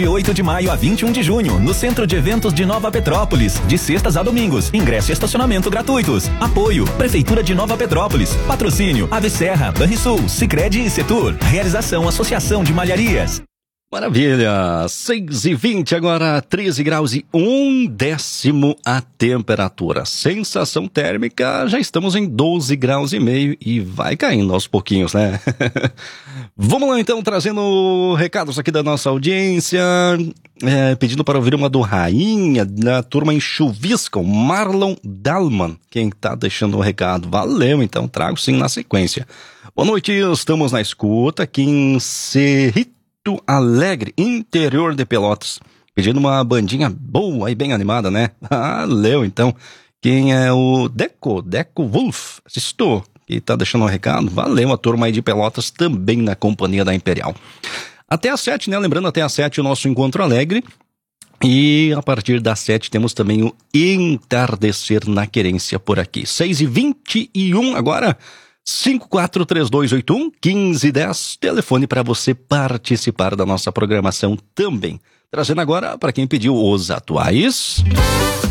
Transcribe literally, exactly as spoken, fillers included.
de oito de maio a vinte e um de junho, no Centro de Eventos de Nova Petrópolis, de sextas a domingos. Ingresso e estacionamento gratuitos. Apoio, Prefeitura de Nova Petrópolis. Patrocínio, Ave Serra, Banrisul, Sicredi e Setur. Realização, Associação de Malharias. Maravilha, seis e vinte agora, treze graus e um décimo a temperatura. Sensação térmica, já estamos em doze graus e meio e vai caindo aos pouquinhos, né? Vamos lá então, trazendo recados aqui da nossa audiência, é, pedindo para ouvir uma do Rainha, da turma em Chuvisco, Marlon Dalman, quem tá deixando o recado. Valeu, então, trago sim na sequência. Boa noite, estamos na escuta aqui em Cerrito Alegre, interior de Pelotas, pedindo uma bandinha boa e bem animada, né? Valeu, então. Quem é o Deco, Deco Wolf, assistou, que tá deixando um recado. Valeu, a turma aí de Pelotas também na companhia da Imperial. Até às sete, né? Lembrando, até às sete o nosso Encontro Alegre. E a partir das sete temos também o Entardecer na Querência por aqui. seis e vinte e um agora. cinco quatro três dois oito um, um cinco um zero, telefone para você participar da nossa programação também. Trazendo agora para quem pediu os atuais.